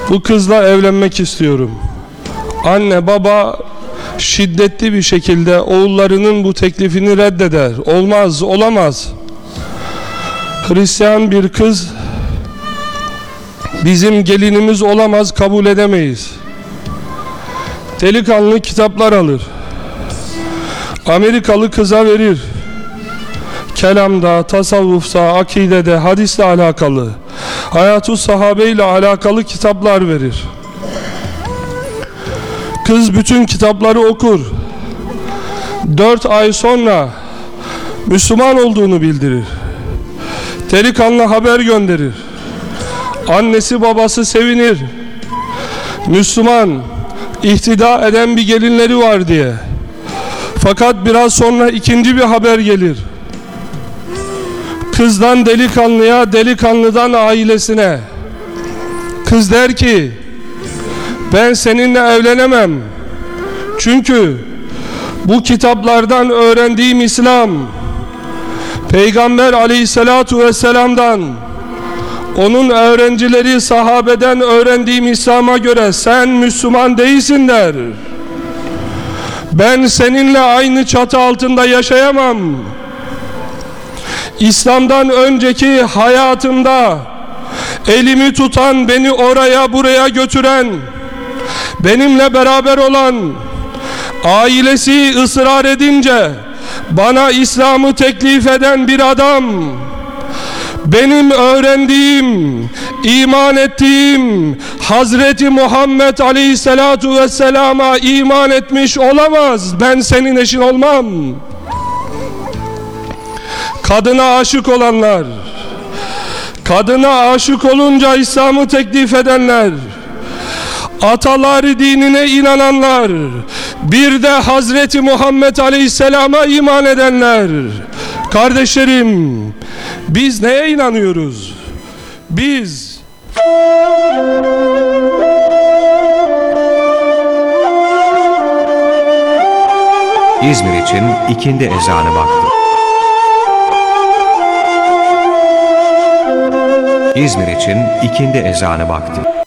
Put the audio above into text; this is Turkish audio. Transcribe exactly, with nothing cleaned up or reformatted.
Bu kızla evlenmek istiyorum. Anne baba şiddetli bir şekilde oğullarının bu teklifini reddeder. Olmaz, olamaz. Hristiyan bir kız bizim gelinimiz olamaz, kabul edemeyiz. Delikanlı kitaplar alır. Amerikalı kıza verir. Kelamda, tasavvufta, akidede, hadisle alakalı, hayat-ı sahabe ile alakalı kitaplar verir. Kız bütün kitapları okur. Dört ay sonra Müslüman olduğunu bildirir. Delikanlı haber gönderir. Annesi babası sevinir. Müslüman, ihtida eden bir gelinleri var diye. Fakat biraz sonra ikinci bir haber gelir. Kızdan delikanlıya, delikanlıdan ailesine. Kız der ki, ben seninle evlenemem. Çünkü bu kitaplardan öğrendiğim İslam, Peygamber aleyhissalatu vesselam'dan, onun öğrencileri sahabeden öğrendiğim İslam'a göre sen Müslüman değilsin der. Ben seninle aynı çatı altında yaşayamam. İslam'dan önceki hayatımda elimi tutan, beni oraya buraya götüren, benimle beraber olan, ailesi ısrar edince bana İslam'ı teklif eden bir adam, benim öğrendiğim, iman ettiğim Hazreti Muhammed Aleyhisselatu Vesselam'a iman etmiş olamaz. Ben senin eşin olmam. Kadına aşık olanlar, kadına aşık olunca İslam'ı teklif edenler, ataları dinine inananlar, bir de Hazreti Muhammed Aleyhisselam'a iman edenler. Kardeşlerim, biz neye inanıyoruz? Biz İzmir için ikindi ezanı vakti. İzmir için ikindi ezanı vakti.